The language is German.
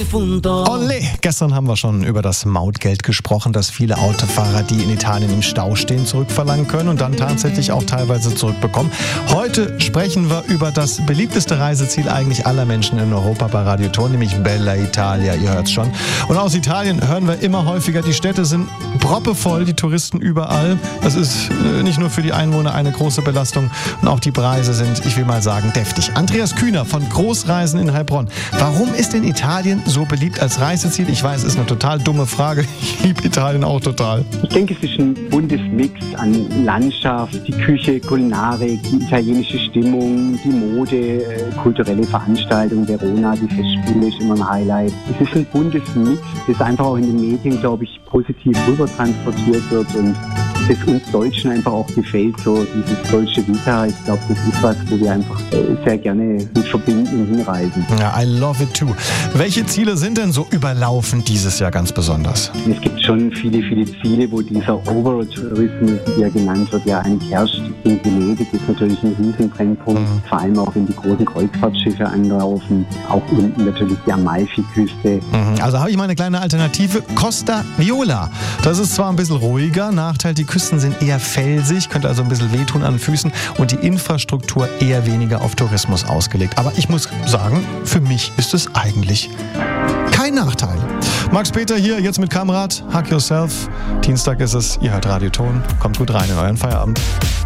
difunto. Olé! Gestern haben wir schon über das Mautgeld gesprochen, das viele Autofahrer, die in Italien im Stau stehen, zurückverlangen können und dann tatsächlich auch teilweise zurückbekommen. Heute sprechen wir über das beliebteste Reiseziel eigentlich aller Menschen in Europa bei Radio Tor, nämlich Bella Italia, ihr hört's schon. Und aus Italien hören wir immer häufiger, die Städte sind proppevoll, die Touristen überall. Das ist nicht nur für die Einwohner eine große Belastung und auch die Preise sind, ich will mal sagen, deftig. Andreas Kühner von Großreisen in Heilbronn. Warum ist denn Italien so beliebt als Reiseziel? Ich weiß, es ist eine total dumme Frage. Ich liebe Italien auch total. Ich denke, es ist ein buntes Mix an Landschaft, die Küche, Kulinarik, die italienische Stimmung, die Mode, kulturelle Veranstaltungen, Verona, die Festspiele ist immer ein Highlight. Es ist ein buntes Mix, das einfach auch in den Medien, glaube ich, positiv rüber transportiert wird und das uns Deutschen einfach auch gefällt, so dieses Dolce Vita. Ich glaube, das ist was, wo wir einfach sehr gerne mit verbinden und hinreisen. Ja, I love it too. Welche Ziele sind denn so überlaufen dieses Jahr ganz besonders? Es gibt schon viele Ziele, wo dieser Overall-Tourismus, wie er genannt wird, ja eigentlich herrscht. In Venedig ist natürlich ein Riesenbrennpunkt, vor allem auch wenn die großen Kreuzfahrtschiffe anlaufen, auch unten natürlich die Amalfi-Küste. Also habe ich mal eine kleine Alternative. Costa Viola. Das ist zwar ein bisschen ruhiger, Nachteil, die Küsten sind eher felsig, könnte also ein bisschen wehtun an den Füßen und die Infrastruktur eher weniger auf Tourismus ausgelegt. Aber ich muss sagen, für mich ist es eigentlich kein Nachteil. Max Peter hier, jetzt mit Kamerad, Hug Yourself. Dienstag ist es, ihr hört Radio Ton. Kommt gut rein in euren Feierabend.